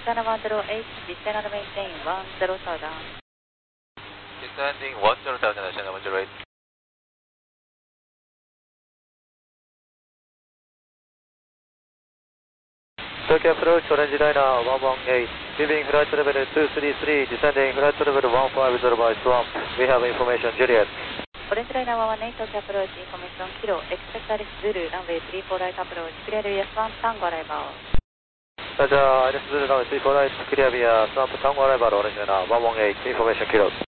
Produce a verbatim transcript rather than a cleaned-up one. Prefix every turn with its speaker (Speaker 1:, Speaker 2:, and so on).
Speaker 1: Channel one zero eight, descend and maintain one zero thousand.
Speaker 2: Descending one zero thousand, channel one zero eight.
Speaker 3: Tokyo approach, Orange Liner one one eight, leaving flight level two three three, descending flight level one five zero by swamp. We have information, Juliet.
Speaker 1: Orange Liner one one eight, Tokyo approach, information Kilo, expect Alex Zulu, runway three four right approach, clear V S one, Tango arrival.
Speaker 3: Roger, Alex Zulu, runway three four right, clear via swamp, Tango arrival, Orange Liner one one eight, information Kilo.